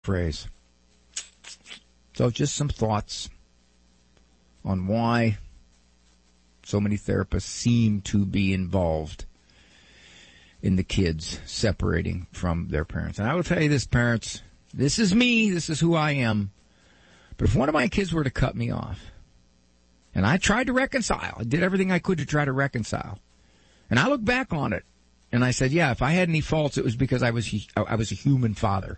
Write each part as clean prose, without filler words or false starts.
phrase. So just some thoughts on why so many therapists seem to be involved in the kids separating from their parents. And I will tell you this, parents, this is me, this is who I am. But if one of my kids were to cut me off, and I tried to reconcile, I did everything I could to try to reconcile, and I look back on it, and I said, yeah, if I had any faults, it was because I was a human father.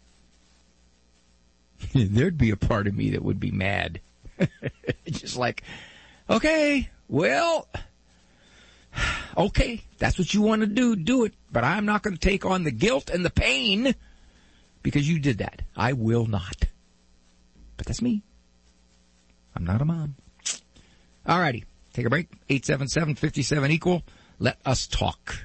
There'd be a part of me that would be mad. Just like, okay, well, okay, that's what you want to do it. But I'm not going to take on the guilt and the pain because you did that. I will not. But that's me. I'm not a mom. All righty, take a break. 877-57-EQUAL. Let us talk.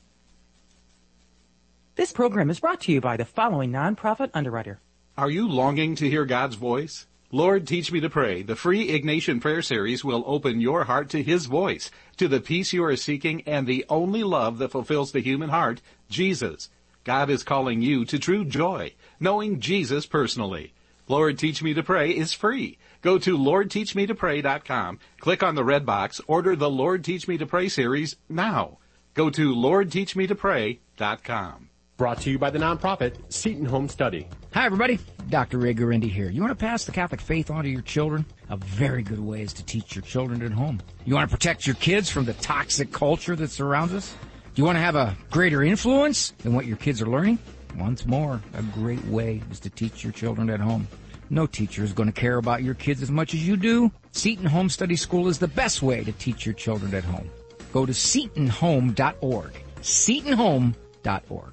This program is brought to you by the following nonprofit underwriter. Are you longing to hear God's voice? Lord, Teach Me to Pray, the free Ignatian Prayer Series will open your heart to His voice, to the peace you are seeking and the only love that fulfills the human heart, Jesus. God is calling you to true joy, knowing Jesus personally. Lord, Teach Me to Pray is free. Go to LordTeachMeToPray.com, click on the red box, order the Lord Teach Me to Pray series now. Go to LordTeachMeToPray.com. Brought to you by the nonprofit Seton Home Study. Hi, everybody. Dr. Ray Guarendi here. You want to pass the Catholic faith on to your children? A very good way is to teach your children at home. You want to protect your kids from the toxic culture that surrounds us? Do you want to have a greater influence than what your kids are learning? Once more, a great way is to teach your children at home. No teacher is going to care about your kids as much as you do. Seton Home Study School is the best way to teach your children at home. Go to SetonHome.org. SetonHome.org.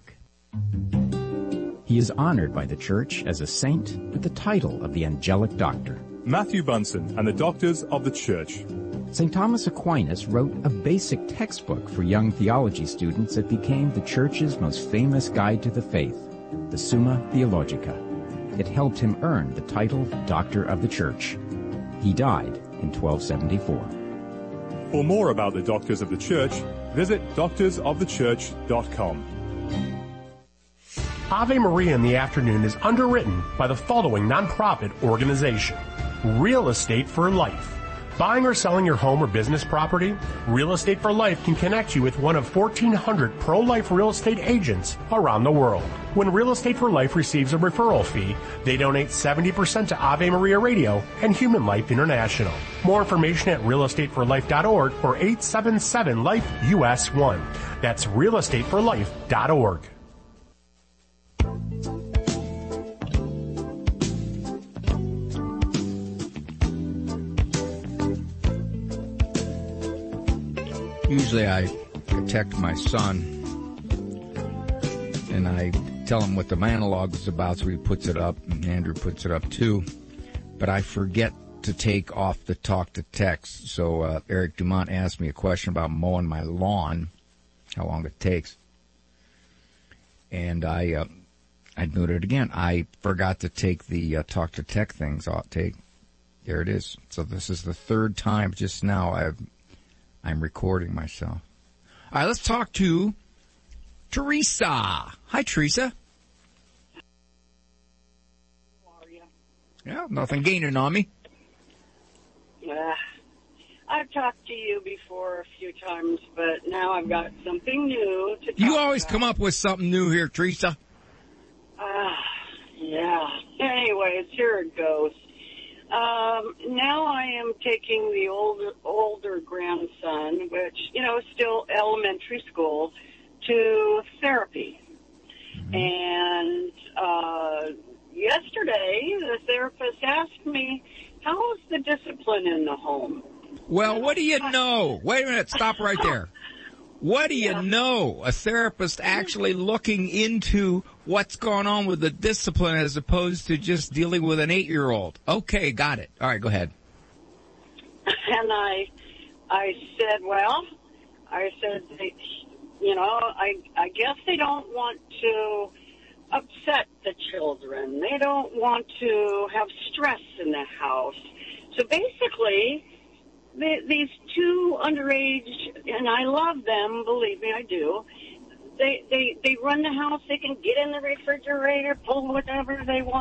He is honored by the Church as a saint with the title of the Angelic Doctor. Matthew Bunson and the Doctors of the Church. St. Thomas Aquinas wrote a basic textbook for young theology students that became the Church's most famous guide to the faith, the Summa Theologica. It helped him earn the title Doctor of the Church. He died in 1274. For more about the Doctors of the Church, visit doctorsofthechurch.com. Ave Maria in the Afternoon is underwritten by the following nonprofit organization. Real Estate for Life. Buying or selling your home or business property? Real Estate for Life can connect you with one of 1,400 pro-life real estate agents around the world. When Real Estate for Life receives a referral fee, they donate 70% to Ave Maria Radio and Human Life International. More information at realestateforlife.org or 877-LIFE-US1. That's realestateforlife.org. Usually I protect my son, and I tell him what the monologue is about, so he puts it up, and Andrew puts it up too. But I forget to take off the talk to text. So Eric Dumont asked me a question about mowing my lawn, how long it takes. And I noted it again. I forgot to take the talk to text things off. There it is. So this is the third time just now I'm recording myself. All right, let's talk to Teresa. Hi, Teresa. How are you? Yeah, nothing gaining on me. I've talked to you before a few times, but now I've got something new to talk You always about. come up with something new here, Teresa. Yeah. Anyways, here it goes. Now I am taking the older grandson, which, still elementary school, to therapy. And yesterday, the therapist asked me, how's the discipline in the home? Well, what do you know? Wait a minute, stop right there. What do you know? A therapist actually looking into what's going on with the discipline as opposed to just dealing with an 8-year-old. Okay, got it. All right, go ahead. And I said, I guess they don't want to upset the children. They don't want to have stress in the house. So basically, these two underage, and I love them, believe me, I do, They run the house. They can get in the refrigerator, pull whatever they want.